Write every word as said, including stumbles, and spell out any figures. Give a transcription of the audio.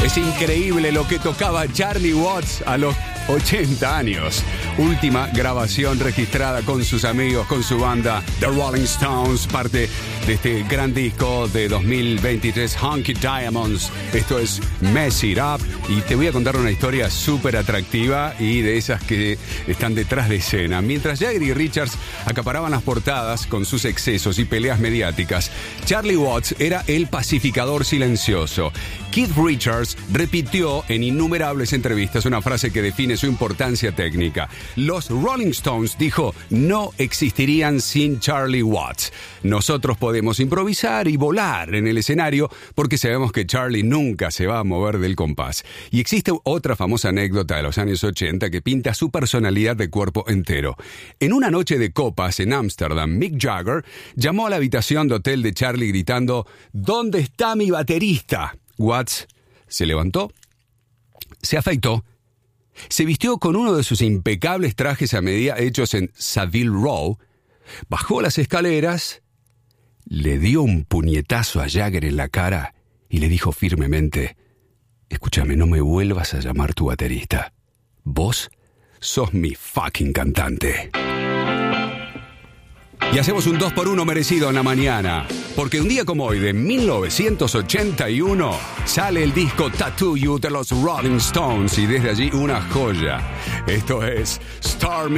Es increíble lo que tocaba Charlie Watts a los ochenta años. Última grabación registrada con sus amigos, con su banda The Rolling Stones, parte de este gran disco de dos mil veintitrés, Honky Diamonds. Esto es Mess It Up, y te voy a contar una historia súper atractiva y de esas que están detrás de escena. Mientras Jagger y Richards acaparaban las portadas con sus excesos y peleas mediáticas, Charlie Watts era el pacificador silencioso. Keith Richards repitió en innumerables entrevistas una frase que define su importancia técnica. Los Rolling Stones, dijo, no existirían sin Charlie Watts. Nosotros podemos improvisar y volar en el escenario porque sabemos que Charlie nunca se va a mover del compás. Y existe otra famosa anécdota de los años ochenta que pinta su personalidad de cuerpo entero. En una noche de copas en Ámsterdam, Mick Jagger llamó a la habitación de hotel de Charlie gritando: ¿dónde está mi baterista? Watts se levantó, se afeitó, se vistió con uno de sus impecables trajes a medida hechos en Savile Row, bajó las escaleras, le dio un puñetazo a Jagger en la cara y le dijo firmemente: escúchame, no me vuelvas a llamar tu baterista. Vos sos mi fucking cantante. Y hacemos un dos por uno merecido en la mañana, porque un día como hoy de mil novecientos ochenta y uno sale el disco Tattoo You de los Rolling Stones, y desde allí una joya. Esto es Stormy